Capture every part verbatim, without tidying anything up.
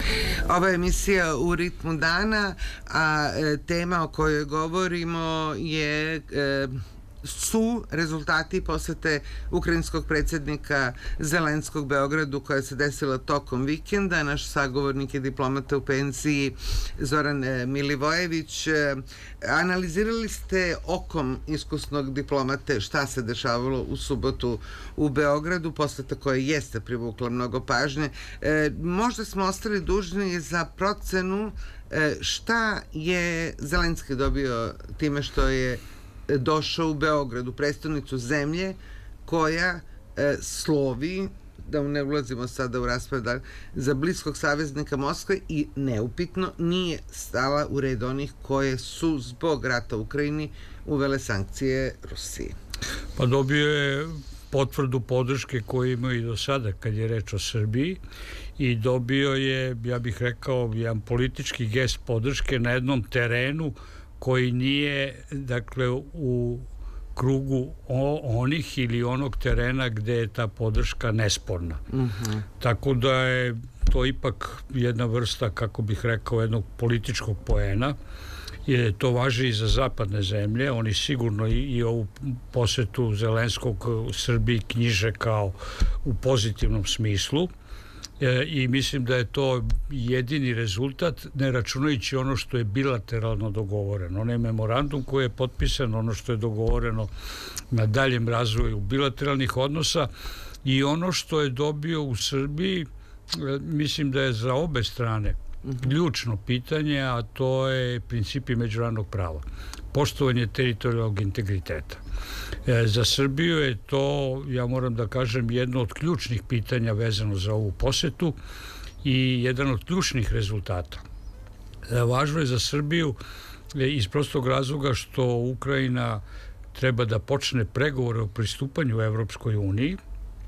Ova emisija U ritmu dana, a e, tema o kojoj govorimo je e, su rezultati posete ukrajinskog predsjednika Zelenskog Beogradu koja se desila tokom vikenda. Naš sagovornik je diplomata u penziji Zoran Milivojević. Analizirali ste okom iskusnog diplomate šta se dešavalo u subotu u Beogradu, poseta koja jeste privukla mnogo pažnje. E, možda smo ostali dužni za procenu e, šta je Zelenski dobio time što je došao u Beogradu, prestonicu zemlje koja e, slovi, da ne ulazimo sada u raspravu, za bliskog saveznika Moskve i neupitno nije stala u red onih koje su zbog rata u Ukrajini uvele sankcije Rusiji. Pa dobio je potvrdu podrške koju imaju i do sada kad je reč o Srbiji i dobio je, ja bih rekao, jedan politički gest podrške na jednom terenu koji nije, dakle, u krugu o, onih ili onog terena gde je ta podrška nesporna. Mm-hmm. Tako da je to ipak jedna vrsta, kako bih rekao, jednog političkog poena, jer to važi i za zapadne zemlje. Oni sigurno i, i ovu posetu Zelenskog u Srbiji knjiže kao u pozitivnom smislu. E, i mislim da je to jedini rezultat, ne računajući ono što je bilateralno dogovoreno. Onaj memorandum koji je potpisan, ono što je dogovoreno na daljem razvoju bilateralnih odnosa i ono što je dobio u Srbiji, e, mislim da je za obe strane ključno pitanje, a to je principi međunarodnog prava. Poštovanje teritorijalnog integriteta. E, za Srbiju je to, ja moram da kažem, jedno od ključnih pitanja vezano za ovu posetu i jedan od ključnih rezultata. E, važno je za Srbiju e, iz prostog razloga što Ukrajina treba da počne pregovore o pristupanju u Evropskoj uniji,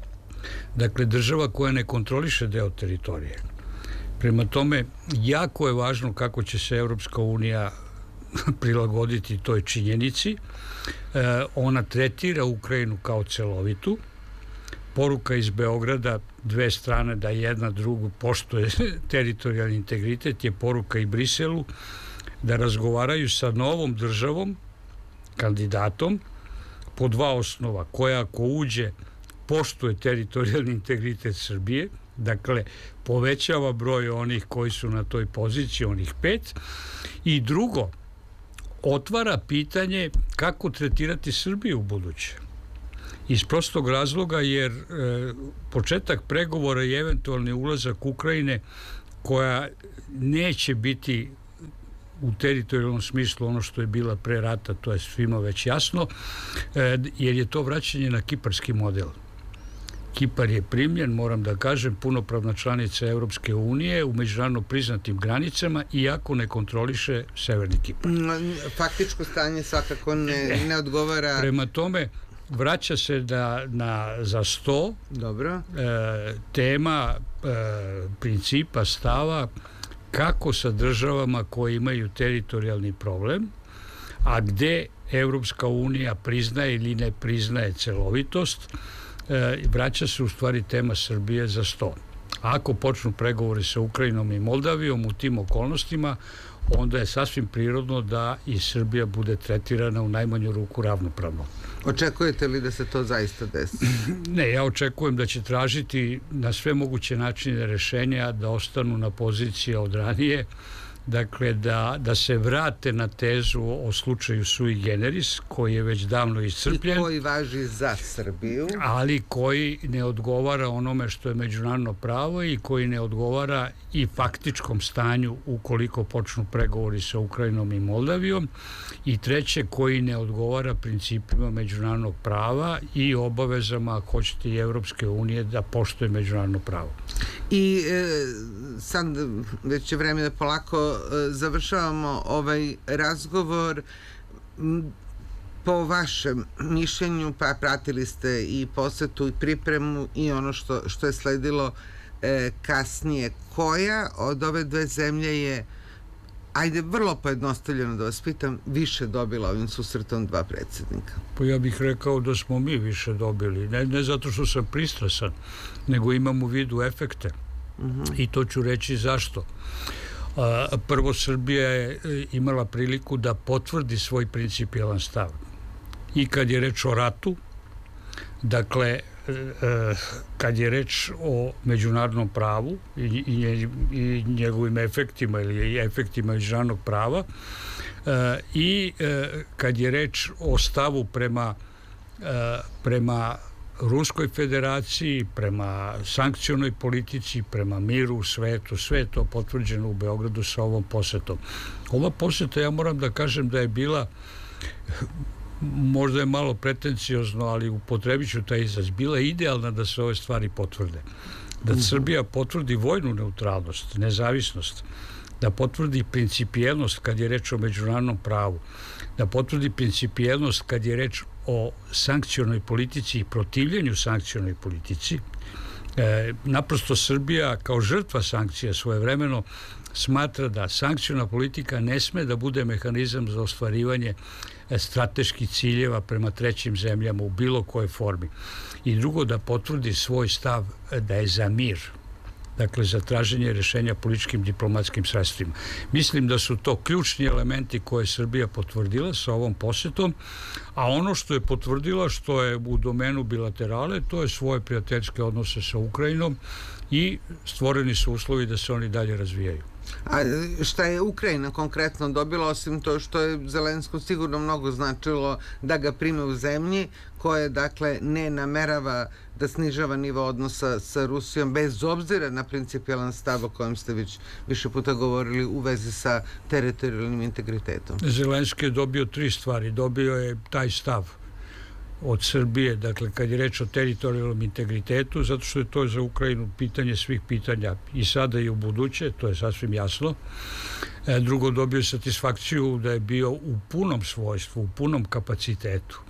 dakle država koja ne kontroliše deo teritorije. Prema tome, jako je važno kako će se Evropska unija prilagoditi toj činjenici. E, ona tretira Ukrajinu kao celovitu. Poruka iz Beograda, dve strane da jedna drugu poštuje teritorijalni integritet, je poruka i Briselu da razgovaraju sa novom državom, kandidatom, po dva osnova, koja ako uđe poštuje teritorijalni integritet Srbije, dakle povećava broj onih koji su na toj poziciji, onih pet, i drugo, otvara pitanje kako tretirati Srbiju u buduće. Iz prostog razloga jer e, početak pregovora i eventualni ulazak Ukrajine, koja neće biti u teritorijalnom smislu ono što je bila pre rata, to je svima već jasno, e, jer je to vraćanje na kiparski model. Kipar je primljen, moram da kažem, punopravna članica Evropske unije u međunarodno priznatim granicama, iako ne kontroliše Severni Kipar. Faktičko stanje svakako ne, ne odgovara. Prema tome, vraća se da, na, za sto. Dobro. E, tema e, principa stava kako sa državama koje imaju teritorijalni problem, a gde Evropska unija priznaje ili ne priznaje celovitost, vraća se u stvari tema Srbije za sto. Ako počnu pregovori sa Ukrajinom i Moldavijom u tim okolnostima, onda je sasvim prirodno da i Srbija bude tretirana u najmanju ruku ravnopravno. Očekujete li da se to zaista desi? Ne, ja očekujem da će tražiti na sve moguće načine rešenja da ostanu na poziciji od ranije, dakle da, da se vrate na tezu o slučaju sui generis, koji je već davno iscrpljen. I koji važi za Srbiju. Ali koji ne odgovara onome što je međunarodno pravo i koji ne odgovara i faktičkom stanju ukoliko počnu pregovori sa Ukrajinom i Moldavijom. I treće, koji ne odgovara principima međunarodnog prava i obavezama, ako hoćete, i Evropske unije da poštuje međunarodno pravo. I e, sad već je vreme da polako e, završavamo ovaj razgovor. Po vašem mišljenju, pa pratili ste i posetu i pripremu i ono što, što je sledilo e, kasnije, koja od ove dve zemlje je, ajde vrlo pojednostavljeno da vas pitam, više dobila ovim susretom dva predsjednika? Pa ja bih rekao da smo mi više dobili, ne, ne zato što sam pristrasan, nego imam u vidu efekte. Mm-hmm. I to ću reći zašto. Prvo, Srbija je imala priliku da potvrdi svoj principijelan stav. I kad je reč o ratu, dakle, kad je reč o međunarodnom pravu i, i, i njegovim efektima ili efektima međunarodnog prava, i kad je reč o stavu prema, prema Ruskoj federaciji, prema sankcionoj politici, prema miru u svetu, sve je to potvrđeno u Beogradu sa ovom posetom. Ova poseta, ja moram da kažem da je bila, možda je malo pretenciozno, ali upotrebit ću taj izraz, bila je idealna da se ove stvari potvrde. Da Srbija potvrdi vojnu neutralnost, nezavisnost, da potvrdi principijelnost kad je reč o međunarodnom pravu, da potvrdi principijelnost kad je reč o sankcionoj politici i protivljenju sankcionoj politici. E, naprosto Srbija kao žrtva sankcija svojevremeno smatra da sankciona politika ne sme da bude mehanizam za ostvarivanje strateških ciljeva prema trećim zemljama u bilo kojoj formi. I drugo, da potvrdi svoj stav da je za mir, dakle za traženje rješenja političkim diplomatskim sredstvima. Mislim da su to ključni elementi koje je Srbija potvrdila sa ovom posetom, a ono što je potvrdila, što je u domenu bilaterale, to je svoje prijateljske odnose sa Ukrajinom i stvoreni su uslovi da se oni dalje razvijaju. A šta je Ukrajina konkretno dobila, osim to što je Zelenskom sigurno mnogo značilo da ga prime u zemlji, koje dakle ne namerava da snižava nivo odnosa sa Rusijom bez obzira na principijelan stav o kojem ste već više puta govorili u vezi sa teritorijalnim integritetom? Zelenski je dobio tri stvari. Dobio je taj stav od Srbije, dakle kad je reč o teritorijalnom integritetu, zato što je to za Ukrajinu pitanje svih pitanja i sada i u buduće, to je sasvim jasno. E, drugo, dobio je satisfakciju da je bio u punom svojstvu, u punom kapacitetu.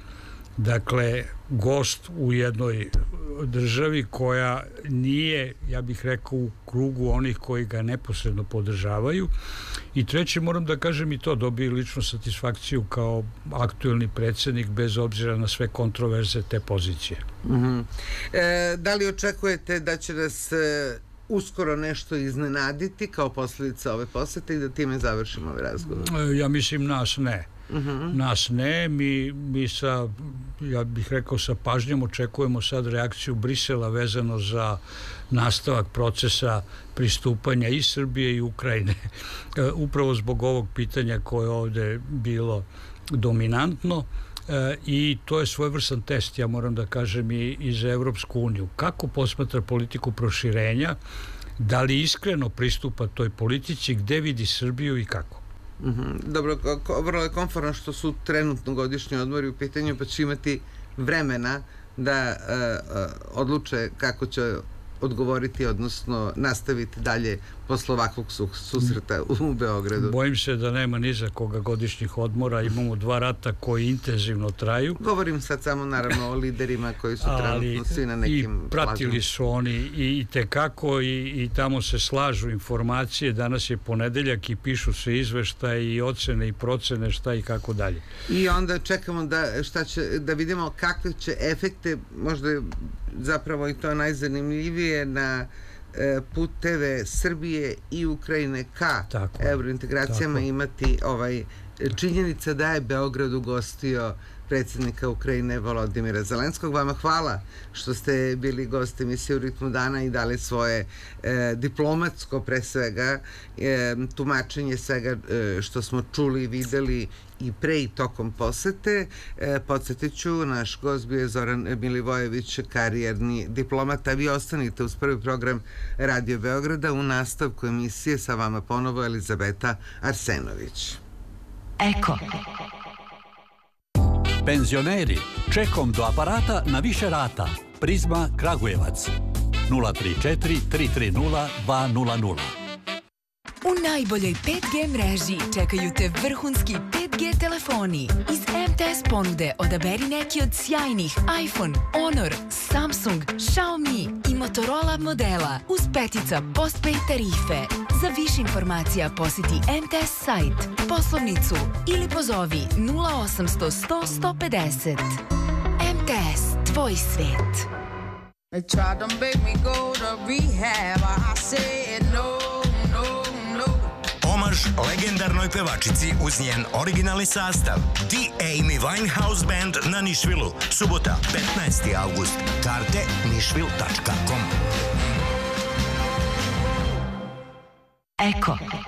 Dakle, gost u jednoj državi koja nije, ja bih rekao, u krugu onih koji ga neposredno podržavaju. I treće, moram da kažem i to, dobio ličnu satisfakciju kao aktuelni predsjednik bez obzira na sve kontroverze te pozicije. Mm-hmm. E, da li očekujete da će nas e, uskoro nešto iznenaditi kao posljedica ove posete i da time završimo ovaj razgovor? E, ja mislim nas ne. Uh-huh. Nas ne, mi, mi sa, ja bih rekao, sa pažnjom očekujemo sad reakciju Brisela vezano za nastavak procesa pristupanja i Srbije i Ukrajine. E, upravo zbog ovog pitanja koje je ovdje bilo dominantno, e, i to je svojevrstan test, ja moram da kažem, i, i za Evropsku uniju. Kako posmatra politiku proširenja, da li iskreno pristupa toj politici, gde vidi Srbiju i kako? Mm-hmm. Dobro, vrlo je komfortno što su trenutno godišnji odmori u pitanju, pa će imati vremena da uh, uh, odluče kako će odgovoriti, odnosno nastaviti dalje posle ovakvog susreta u Beogradu. Bojim se da nema ni za koga godišnjih odmora, imamo dva rata koji intenzivno traju. Govorim sad samo naravno o liderima koji su trenutno svi na nekim i pratili plažama. Su oni i tekako i, i tamo se slažu informacije, danas je ponedeljak i pišu se izveštaje i ocene i procene šta i kako dalje. I onda čekamo da, šta će, da vidimo kakve će efekte, možda zapravo i to najzanimljivije, na puteve Srbije i Ukrajine ka tako, eurointegracijama tako. Imati ovaj, činjenica da je Beograd ugostio predsjednika Ukrajine Volodimira Zelenskog. Vama hvala što ste bili gost emisije U ritmu dana i dali svoje e, diplomatsko pre svega e, tumačenje svega e, što smo čuli i videli i pre i tokom posete. E, podsjetit ću, naš gost bio je Zoran Milivojević, karijerni diplomat, a vi ostanite uz prvi program Radio Beograda. U nastavku emisije sa vama ponovo Elizabeta Arsenović. Eko. Penzioneri, čekom do aparata na više rata. Prizma Kragujevac. nula tri četiri tri tri nula dva nula nula. U najboljoj pet G mreži čekaju te vrhunski pet G telefoni. Iz M T S ponude odaberi neki od sjajnih iPhone, Honor, Samsung, Xiaomi i Motorola modela uz petica postpaid tarife. Za više informacija posjeti M T S sajt, poslovnicu ili pozovi nula osam sto sto sto pedeset. M T S, tvoj svet. They tried to make me go to rehab. I said no, no, no. Omaž legendarnoj pevačici uz njen originalni sastav The Amy Winehouse Band na Nišvilu. Subota, petnaesti avgust. Karte nišvil tačka com. Eko.